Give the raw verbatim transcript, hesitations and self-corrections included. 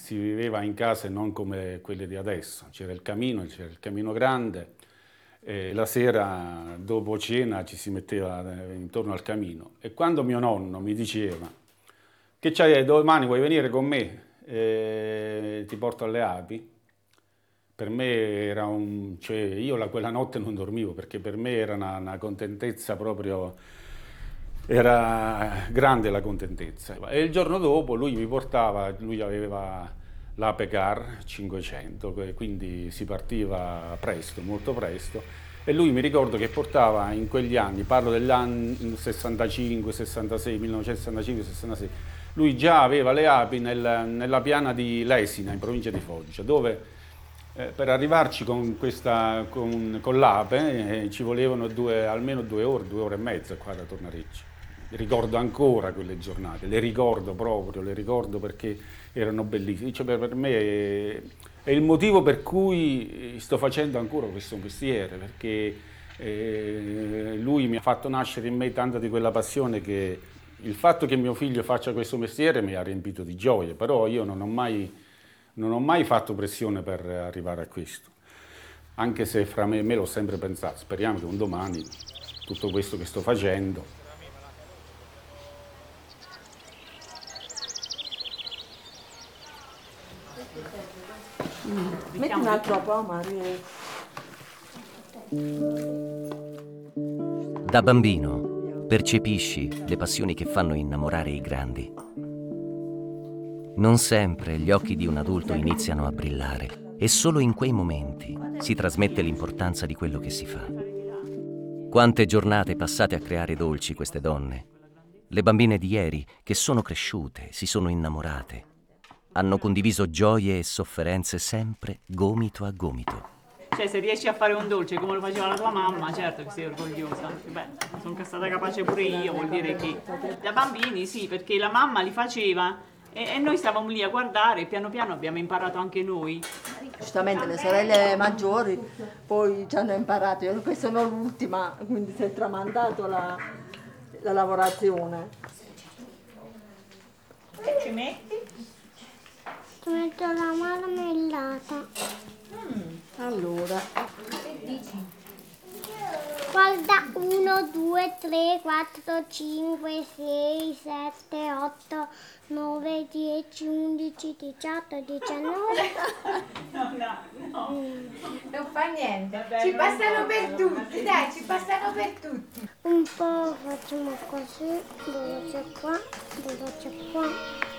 si viveva in case non come quelle di adesso, c'era il camino, c'era il camino grande, e la sera dopo cena ci si metteva intorno al camino e quando mio nonno mi diceva che c'hai domani, vuoi venire con me, e ti porto alle api, per me era un... cioè io la, quella notte non dormivo perché per me era una, una contentezza proprio, era grande la contentezza. E il giorno dopo lui mi portava, lui aveva l'Ape Car cinquecento, quindi si partiva presto, molto presto, e lui mi ricordo che portava in quegli anni, parlo degli anni sessantacinque, sessantasei, millenovecentosessantacinque sessantasei, lui già aveva le api nel, nella piana di Lesina, in provincia di Foggia, dove eh, per arrivarci con, questa, con, con l'ape eh, ci volevano due, almeno due ore, due ore e mezza qua da Tornarecci. Ricordo ancora quelle giornate, le ricordo proprio, le ricordo perché erano bellissime. Cioè, per, per me è, è il motivo per cui sto facendo ancora questo mestiere, perché eh, lui mi ha fatto nascere in me tanta di quella passione che il fatto che mio figlio faccia questo mestiere mi ha riempito di gioia, però io non ho mai, non ho mai fatto pressione per arrivare a questo, anche se fra me e me l'ho sempre pensato, speriamo che un domani tutto questo che sto facendo. Mm. Metti un altro po', Mario. Da bambino percepisci le passioni che fanno innamorare i grandi. Non sempre gli occhi di un adulto iniziano a brillare e solo in quei momenti si trasmette l'importanza di quello che si fa. Quante giornate passate a creare dolci queste donne. Le bambine di ieri che sono cresciute, si sono innamorate. Hanno condiviso gioie e sofferenze sempre gomito a gomito. Cioè, se riesci a fare un dolce come lo faceva la tua mamma, certo che sei orgogliosa. Beh, sono stata capace pure io, vuol dire che da bambini sì, perché la mamma li faceva e, e noi stavamo lì a guardare e piano piano abbiamo imparato anche noi. Giustamente le sorelle maggiori poi ci hanno imparato, io questa sono l'ultima, quindi si è tramandato la, la lavorazione. Che ci metti? Ci metto la marmellata. Mm, allora. Guarda, uno, due, tre, quattro, cinque, sei, sette, otto, nove, dieci, undici, diciotto, diciannove. No, no, no. Mm. Non fa niente. Vabbè, ci non passano so. per tutti, dai, ci passano per tutti. Un po' facciamo così, dove c'è qua, dove c'è qua.